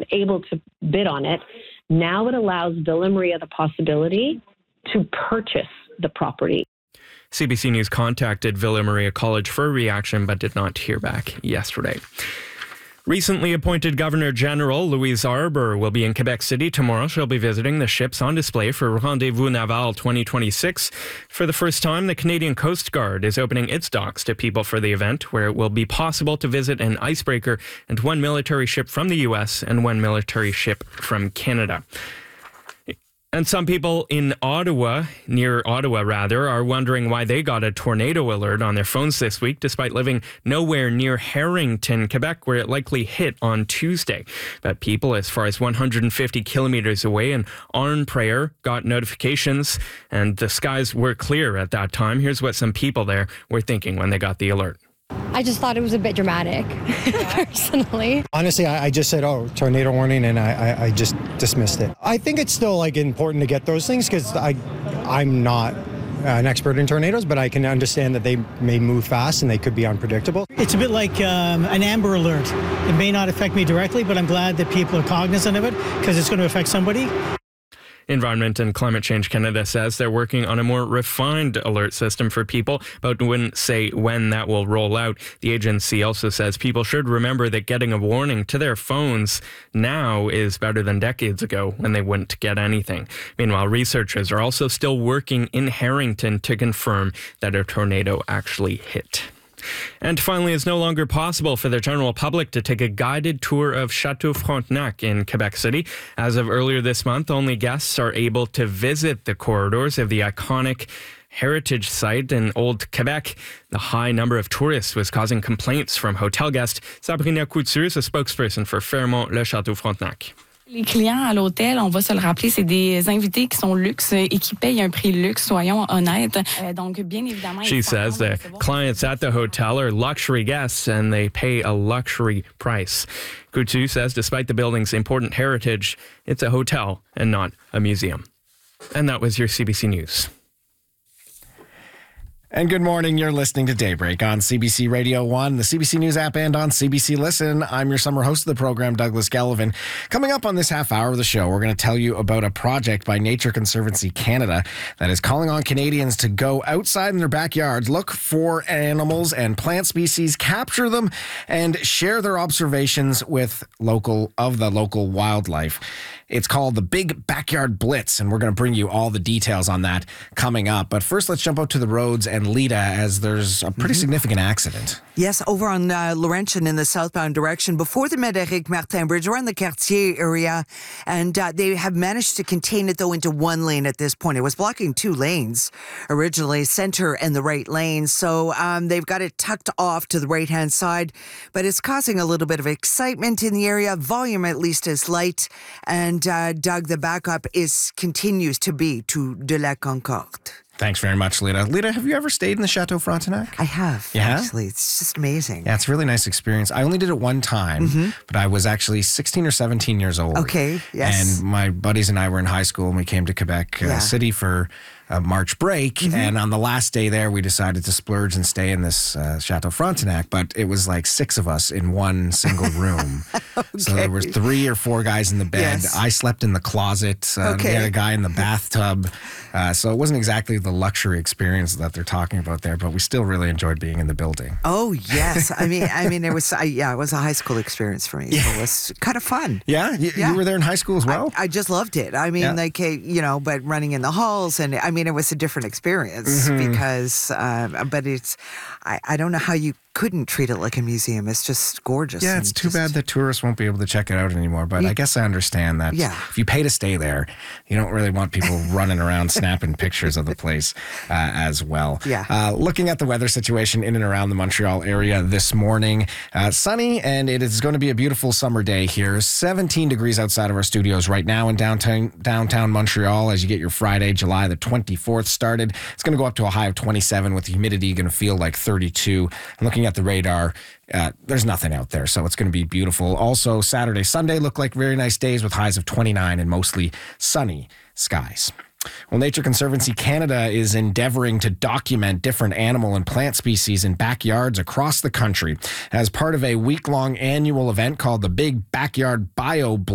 able to bid on it. Now it allows Villa Maria the possibility to purchase the property. CBC News contacted Villa Maria College for a reaction but did not hear back yesterday. Recently appointed Governor General Louise Arbour will be in Quebec City tomorrow. She'll be visiting the ships on display for Rendezvous Naval 2026. For the first time, the Canadian Coast Guard is opening its docks to people for the event, where it will be possible to visit an icebreaker and one military ship from the U.S. and one military ship from Canada. And some people in near Ottawa, are wondering why they got a tornado alert on their phones this week, despite living nowhere near Harrington, Quebec, where it likely hit on Tuesday. But people as far as 150 kilometers away in Arnprior got notifications, and the skies were clear at that time. Here's what some people there were thinking when they got the alert. I just thought it was a bit dramatic, personally. Honestly, I just said, tornado warning, and I just dismissed it. I think it's still important to get those things because I'm not an expert in tornadoes, but I can understand that they may move fast and they could be unpredictable. It's a bit like an Amber Alert. It may not affect me directly, but I'm glad that people are cognizant of it because it's going to affect somebody. Environment and Climate Change Canada says they're working on a more refined alert system for people, but wouldn't say when that will roll out. The agency also says people should remember that getting a warning to their phones now is better than decades ago when they wouldn't get anything. Meanwhile, researchers are also still working in Harrington to confirm that a tornado actually hit. And finally, it's no longer possible for the general public to take a guided tour of Chateau Frontenac in Quebec City. As of earlier this month, only guests are able to visit the corridors of the iconic heritage site in Old Quebec. The high number of tourists was causing complaints from hotel guests. Sabrina Couture is a spokesperson for Fairmont Le Chateau Frontenac. Les clients à l'hôtel, on va se le rappeler, c'est des invités qui sont luxe et qui payent un prix luxe, soyons honnêtes. Donc, bien évidemment, she says the clients at the hotel are luxury guests and they pay a luxury price. Coutu says despite the building's important heritage, it's a hotel and not a museum. And that was your CBC News. And good morning. You're listening to Daybreak on CBC Radio 1, the CBC News app, and on CBC Listen. I'm your summer host of the program, Douglas Gallivan. Coming up on this half hour of the show, we're going to tell you about a project by Nature Conservancy Canada that is calling on Canadians to go outside in their backyards, look for animals and plant species, capture them, and share their observations with local wildlife. It's called the Big Backyard Blitz, and we're going to bring you all the details on that coming up. But first, let's jump out to the roads and Lita, as there's a pretty significant accident. Yes, over on Laurentian in the southbound direction, before the Médéric Martin Bridge, around the Cartier area, and they have managed to contain it, though, into one lane at this point. It was blocking two lanes, originally, center and the right lane, so they've got it tucked off to the right-hand side, but it's causing a little bit of excitement in the area. Volume, at least, is light, and Doug, the backup continues to be to De la Concorde. Thanks very much, Lita. Lita, have you ever stayed in the Chateau Frontenac? I have, actually. It's just amazing. Yeah, it's a really nice experience. I only did it one time, but I was actually 16 or 17 years old. Okay, yes. And my buddies and I were in high school, and we came to Quebec City for March break. And on the last day there, we decided to splurge and stay in this Chateau Frontenac, but it was like 6 of us in one single room. Okay. So there were 3 or 4 guys in the bed. Yes. I slept in the closet. We had a guy in the bathtub. So it wasn't exactly the luxury experience that they're talking about there, but we still really enjoyed being in the building. Oh, yes. I mean, it was a high school experience for me. So it was kind of fun. Yeah? You were there in high school as well? I just loved it. I mean, but running in the halls, and I mean, it was a different experience because, but I don't know how you couldn't treat it like a museum. It's just gorgeous. Yeah, it's too bad that tourists won't be able to check it out anymore, but I guess I understand that if you pay to stay there, you don't really want people running around snapping pictures of the place as well. Yeah. Looking at the weather situation in and around the Montreal area this morning, sunny, and it is going to be a beautiful summer day here. 17 degrees outside of our studios right now in downtown Montreal as you get your Friday, July the 24th started. It's going to go up to a high of 27 with the humidity going to feel like 32. I'm looking at the radar. There's nothing out there, so it's going to be beautiful. Also, Saturday, Sunday look like very nice days with highs of 29 and mostly sunny skies. Well, Nature Conservancy Canada is endeavoring to document different animal and plant species in backyards across the country as part of a week-long annual event called the Big Backyard Bio